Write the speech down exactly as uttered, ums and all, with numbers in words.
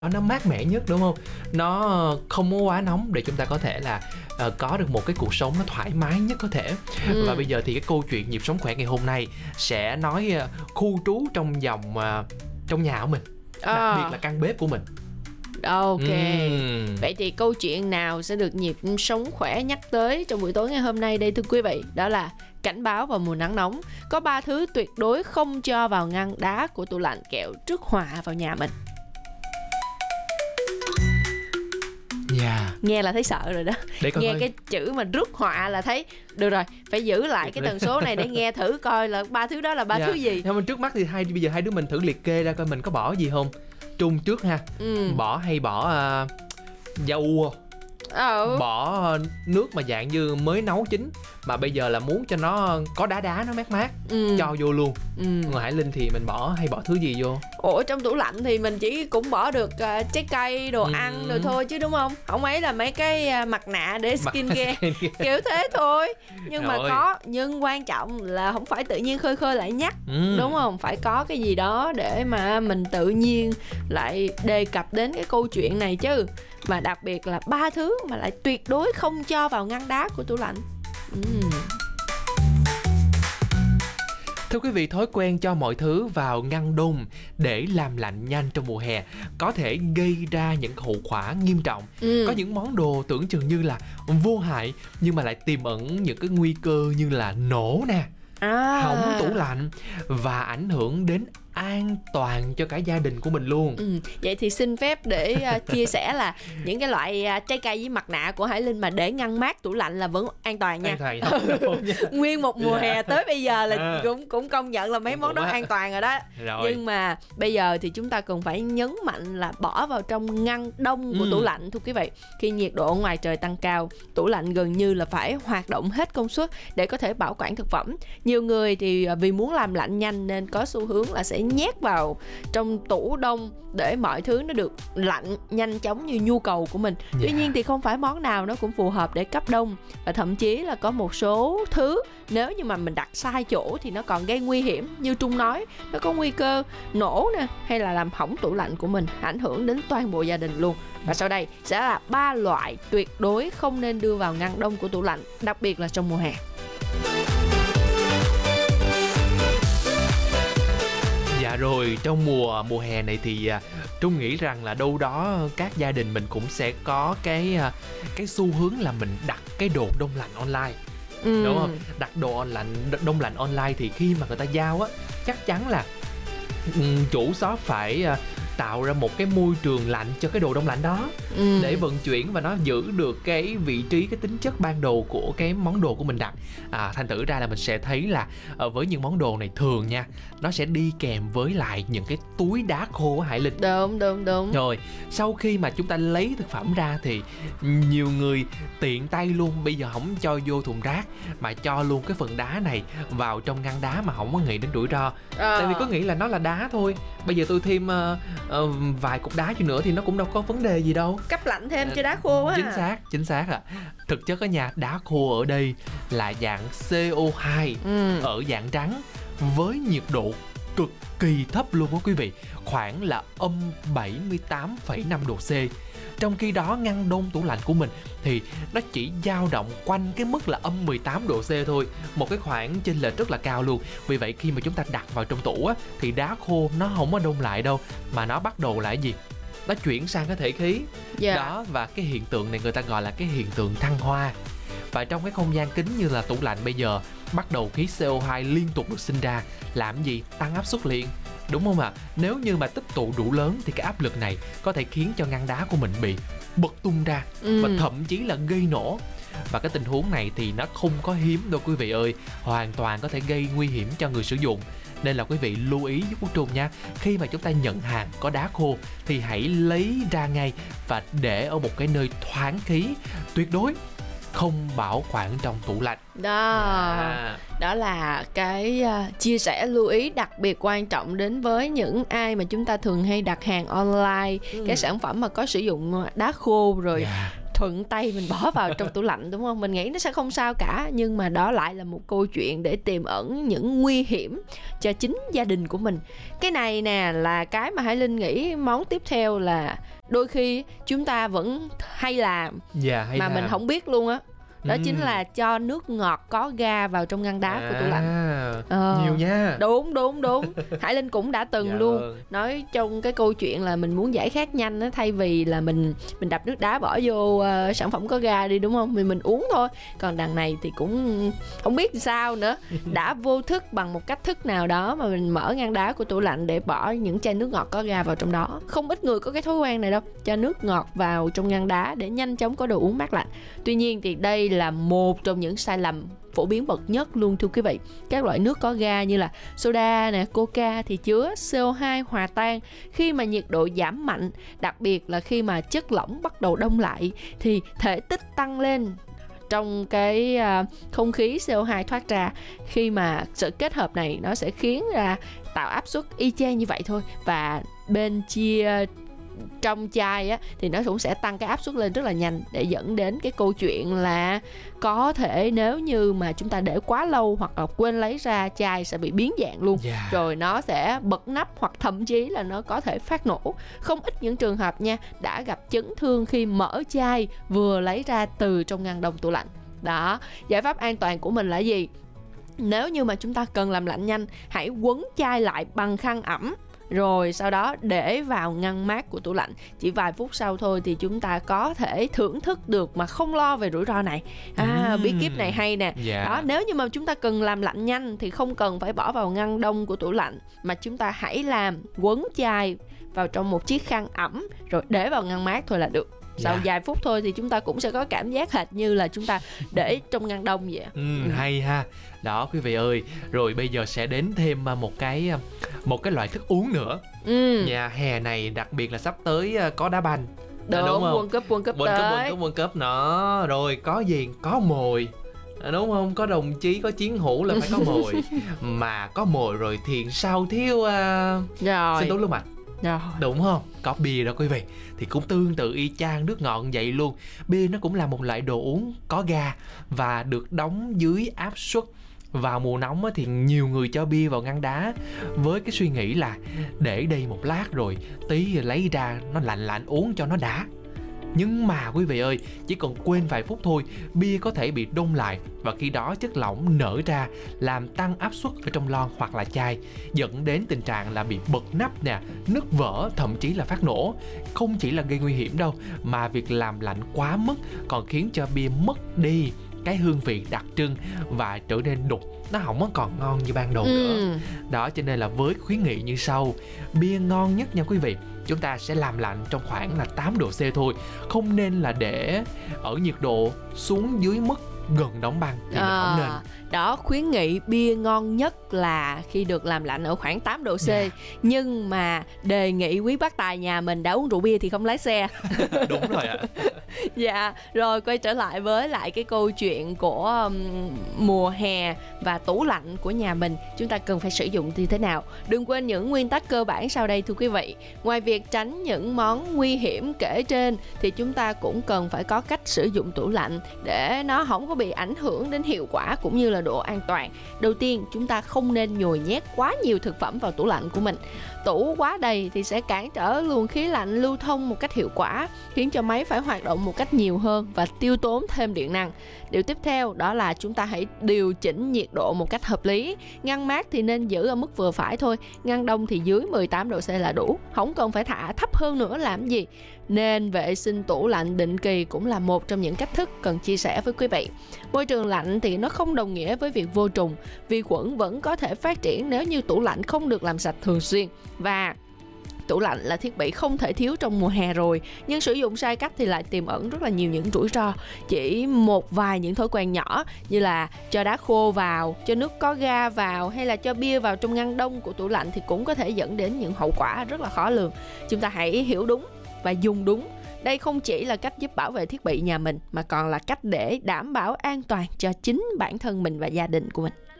nó mát mẻ nhất, đúng không? Nó không có quá nóng để chúng ta có thể là uh, có được một cái cuộc sống nó thoải mái nhất có thể. ừ. Và bây giờ thì cái câu chuyện nhịp sống khỏe ngày hôm nay sẽ nói uh, khu trú trong vòng uh, trong nhà của mình, đặc à. biệt là căn bếp của mình. Ok. uhm. Vậy thì câu chuyện nào sẽ được nhịp sống khỏe nhắc tới trong buổi tối ngày hôm nay đây thưa quý vị? Đó là cảnh báo vào mùa nắng nóng. Có ba thứ tuyệt đối không cho vào ngăn đá của tủ lạnh, kẻo rước họa vào nhà mình. Yeah. Nghe là thấy sợ rồi đó. Nghe ơi. cái chữ mà rước họa là thấy được rồi, phải giữ lại cái tần số này để nghe thử coi là ba thứ đó là ba yeah. thứ gì. Nhưng mà trước mắt thì hai bây giờ hai đứa mình thử liệt kê ra coi mình có bỏ gì không. Trung trước ha. ừ. Bỏ hay bỏ uh, da ua. ừ. Bỏ nước mà dạng như mới nấu chín mà bây giờ là muốn cho nó có đá đá, nó mát mát, ừ. cho vô luôn. ừ. Ngoài Hải Linh thì mình bỏ hay bỏ thứ gì vô? Ủa trong tủ lạnh thì mình chỉ cũng bỏ được uh, trái cây, đồ ừ. ăn rồi thôi chứ, đúng không? Không ấy là mấy cái uh, mặt nạ để skin care kiểu thế thôi. Nhưng rồi. mà có nhưng quan trọng là không phải tự nhiên khơi khơi lại nhắc, ừ. đúng không? Phải có cái gì đó để mà mình tự nhiên lại đề cập đến cái câu chuyện này chứ. Mà đặc biệt là ba thứ mà lại tuyệt đối không cho vào ngăn đá của tủ lạnh. uhm. Thưa quý vị, thói quen cho mọi thứ vào ngăn đông để làm lạnh nhanh trong mùa hè có thể gây ra những hậu quả nghiêm trọng. ừ. Có những món đồ tưởng chừng như là vô hại nhưng mà lại tiềm ẩn những cái nguy cơ như là nổ nè, à. hỏng tủ lạnh và ảnh hưởng đến an toàn cho cả gia đình của mình luôn. ừ. Vậy thì xin phép để uh, chia sẻ là những cái loại uh, trái cây với mặt nạ của Hải Linh mà để ngăn mát tủ lạnh là vẫn an toàn nha. An toàn không? Nguyên một mùa hè tới bây giờ là à. cũng cũng công nhận là mấy món đó an toàn rồi đó. Rồi. Nhưng mà bây giờ thì chúng ta cần phải nhấn mạnh là bỏ vào trong ngăn đông của ừ. tủ lạnh thưa quý vị. Khi nhiệt độ ngoài trời tăng cao, tủ lạnh gần như là phải hoạt động hết công suất để có thể bảo quản thực phẩm. Nhiều người thì vì muốn làm lạnh nhanh nên có xu hướng là sẽ nhét vào trong tủ đông để mọi thứ nó được lạnh nhanh chóng như nhu cầu của mình. yeah. Tuy nhiên thì không phải món nào nó cũng phù hợp để cấp đông, và thậm chí là có một số thứ nếu như mà mình đặt sai chỗ thì nó còn gây nguy hiểm. Như Trung nói, nó có nguy cơ nổ nè, hay là làm hỏng tủ lạnh của mình, ảnh hưởng đến toàn bộ gia đình luôn. Và sau đây sẽ là ba loại tuyệt đối không nên đưa vào ngăn đông của tủ lạnh, đặc biệt là trong mùa hè. Dạ rồi, trong mùa mùa hè này thì uh, Trung nghĩ rằng là đâu đó các gia đình mình cũng sẽ có cái uh, cái xu hướng là mình đặt cái đồ đông lạnh online. ừ. Đúng không? Đặt đồ lạnh đông lạnh online thì khi mà người ta giao á, chắc chắn là um, chủ shop phải uh, tạo ra một cái môi trường lạnh cho cái đồ đông lạnh đó, ừ. để vận chuyển và nó giữ được cái vị trí, cái tính chất ban đầu của cái món đồ của mình đặt. à, Thành thử ra là mình sẽ thấy là uh, với những món đồ này thường nha, nó sẽ đi kèm với lại những cái túi đá khô á Hải Linh. Đúng đúng đúng. Rồi sau khi mà chúng ta lấy thực phẩm ra thì nhiều người tiện tay luôn, bây giờ không cho vô thùng rác mà cho luôn cái phần đá này vào trong ngăn đá mà không có nghĩ đến rủi ro. à. Tại vì có nghĩ là nó là đá thôi, bây giờ tôi thêm uh, uh, vài cục đá cho nữa thì nó cũng đâu có vấn đề gì đâu, cấp lạnh thêm cho đá khô á. Chính xác, chính xác ạ. À. Thực chất á nha, đá khô ở đây là dạng xê o hai, ừ. ở dạng trắng với nhiệt độ cực kỳ thấp luôn á quý vị, khoảng là âm bảy mươi tám phẩy năm độ C. Trong khi đó ngăn đông tủ lạnh của mình thì nó chỉ dao động quanh cái mức là âm mười tám độ C thôi, một cái khoảng chênh lệch rất là cao luôn. Vì vậy khi mà chúng ta đặt vào trong tủ á, thì đá khô nó không có đông lại đâu, mà nó bắt đầu là cái gì? Nó chuyển sang cái thể khí. yeah. Đó, và cái hiện tượng này người ta gọi là cái hiện tượng thăng hoa. Và trong cái không gian kín như là tủ lạnh bây giờ, bắt đầu khí xê o hai liên tục được sinh ra, làm gì? Tăng áp suất liền, đúng không ạ? À? Nếu như mà tích tụ đủ lớn thì cái áp lực này có thể khiến cho ngăn đá của mình bị bật tung ra, ừ. và thậm chí là gây nổ. Và cái tình huống này thì nó không có hiếm đâu quý vị ơi, hoàn toàn có thể gây nguy hiểm cho người sử dụng. Nên là quý vị lưu ý với Quốc Trung nha, khi mà chúng ta nhận hàng có đá khô thì hãy lấy ra ngay và để ở một cái nơi thoáng khí, tuyệt đối không bảo quản trong tủ lạnh. Đó, yeah. đó là cái uh, chia sẻ lưu ý đặc biệt quan trọng đến với những ai mà chúng ta thường hay đặt hàng online, ừ. cái sản phẩm mà có sử dụng đá khô rồi. Yeah. thuận tay mình bỏ vào trong tủ lạnh, đúng không? Mình nghĩ nó sẽ không sao cả, nhưng mà đó lại là một câu chuyện để tiềm ẩn những nguy hiểm cho chính gia đình của mình. Cái này nè là cái mà Hải Linh nghĩ món tiếp theo là đôi khi chúng ta vẫn hay làm dạ, hay mà làm. mình không biết luôn á. Đó Ừm. chính là cho nước ngọt có ga vào trong ngăn đá của tủ lạnh. À, Ờ, nhiều nha. Đúng đúng đúng. Hải Linh cũng đã từng Dạ luôn vâng. nói trong cái câu chuyện là mình muốn giải khát nhanh á, thay vì là mình mình đập nước đá bỏ vô uh, sản phẩm có ga đi, đúng không, mình mình uống thôi. Còn đằng này thì cũng không biết sao nữa, đã vô thức bằng một cách thức nào đó mà mình mở ngăn đá của tủ lạnh để bỏ những chai nước ngọt có ga vào trong đó. Không ít người có cái thói quen này đâu, cho nước ngọt vào trong ngăn đá để nhanh chóng có đồ uống mát lạnh. Tuy nhiên thì đây là một trong những sai lầm phổ biến bậc nhất luôn thưa quý vị. Các loại nước có ga như là soda nè, coca thì chứa xê o hai hòa tan khi mà nhiệt độ giảm mạnh, đặc biệt là khi mà chất lỏng bắt đầu đông lại thì thể tích tăng lên trong cái không khí xê o hai thoát ra. Khi mà sự kết hợp này nó sẽ khiến ra tạo áp suất y chang như vậy thôi, và bên chia trong chai á thì nó cũng sẽ tăng cái áp suất lên rất là nhanh, để dẫn đến cái câu chuyện là có thể nếu như mà chúng ta để quá lâu hoặc là quên lấy ra, chai sẽ bị biến dạng luôn. Yeah. Rồi nó sẽ bật nắp hoặc thậm chí là nó có thể phát nổ. Không ít những trường hợp nha đã gặp chấn thương khi mở chai vừa lấy ra từ trong ngăn đông tủ lạnh. Đó, giải pháp an toàn của mình là gì? Nếu như mà chúng ta cần làm lạnh nhanh, hãy quấn chai lại bằng khăn ẩm, rồi sau đó để vào ngăn mát của tủ lạnh. Chỉ vài phút sau thôi thì chúng ta có thể thưởng thức được mà không lo về rủi ro này. À, uhm. bí kíp này hay nè. Yeah. Đó, nếu như mà chúng ta cần làm lạnh nhanh thì không cần phải bỏ vào ngăn đông của tủ lạnh, mà chúng ta hãy làm quấn chai vào trong một chiếc khăn ẩm rồi để vào ngăn mát thôi là được. Sau yeah. vài phút thôi thì chúng ta cũng sẽ có cảm giác hệt như là chúng ta để trong ngăn đông vậy. Ừ, ừ. Hay ha. Đó quý vị ơi, rồi bây giờ sẽ đến thêm một cái một cái loại thức uống nữa. Ừ. Nhà hè này đặc biệt là sắp tới có đá banh. Đúng, đúng không? World Cup, World Cup World tới. Cup, World Cup, World Cup nó rồi có gì? Có mồi. Đúng không? Có đồng chí, có chiến hữu là phải có mồi. Mà có mồi rồi thì sao thiếu uh... rồi. Sinh tố lưu mạch. Rồi. Đúng không? Có bia đó quý vị. Thì cũng tương tự y chang nước ngọt vậy luôn. Bia nó cũng là một loại đồ uống có ga và được đóng dưới áp suất. Vào mùa nóng thì nhiều người cho bia vào ngăn đá với cái suy nghĩ là để đây một lát rồi tí lấy ra nó lạnh lạnh uống cho nó đã. Nhưng mà quý vị ơi, chỉ cần quên vài phút thôi, bia có thể bị đông lại và khi đó chất lỏng nở ra làm tăng áp suất ở trong lon hoặc là chai, dẫn đến tình trạng là bị bật nắp nè, nứt vỡ, thậm chí là phát nổ. Không chỉ là gây nguy hiểm đâu, mà việc làm lạnh quá mức còn khiến cho bia mất đi cái hương vị đặc trưng và trở nên đục, nó không có còn ngon như ban đầu nữa. Ừ. Đó, cho nên là với khuyến nghị như sau, bia ngon nhất nha quý vị, chúng ta sẽ làm lạnh trong khoảng là tám độ C thôi, không nên là để ở nhiệt độ xuống dưới mức gần đóng băng thì à, mình không nên. Đó, khuyến nghị bia ngon nhất là khi được làm lạnh ở khoảng tám độ C. Yeah. Nhưng mà đề nghị quý bác tài nhà mình đã uống rượu bia thì không lái xe. Đúng rồi ạ. Dạ, rồi quay trở lại với lại cái câu chuyện của um, mùa hè và tủ lạnh của nhà mình, chúng ta cần phải sử dụng như thế nào. Đừng quên những nguyên tắc cơ bản sau đây thưa quý vị. Ngoài việc tránh những món nguy hiểm kể trên thì chúng ta cũng cần phải có cách sử dụng tủ lạnh để nó không có bị ảnh hưởng đến hiệu quả cũng như là độ an toàn. Đầu tiên, chúng ta không nên nhồi nhét quá nhiều thực phẩm vào tủ lạnh của mình. Tủ quá đầy thì sẽ cản trở luồng khí lạnh lưu thông một cách hiệu quả, khiến cho máy phải hoạt động một cách nhiều hơn và tiêu tốn thêm điện năng. Điều tiếp theo đó là chúng ta hãy điều chỉnh nhiệt độ một cách hợp lý. Ngăn mát thì nên giữ ở mức vừa phải thôi, ngăn đông thì dưới mười tám độ C là đủ, không cần phải thả thấp hơn nữa làm gì. Nên vệ sinh tủ lạnh định kỳ cũng là một trong những cách thức cần chia sẻ với quý vị. Môi trường lạnh thì nó không đồng nghĩa với việc vô trùng, vi khuẩn vẫn có thể phát triển nếu như tủ lạnh không được làm sạch thường xuyên. Và tủ lạnh là thiết bị không thể thiếu trong mùa hè rồi, nhưng sử dụng sai cách thì lại tiềm ẩn rất là nhiều những rủi ro. Chỉ một vài những thói quen nhỏ như là cho đá khô vào, cho nước có ga vào hay là cho bia vào trong ngăn đông của tủ lạnh thì cũng có thể dẫn đến những hậu quả rất là khó lường. Chúng ta hãy hiểu đúng và dùng đúng. Đây không chỉ là cách giúp bảo vệ thiết bị nhà mình mà còn là cách để đảm bảo an toàn cho chính bản thân mình và gia đình của mình.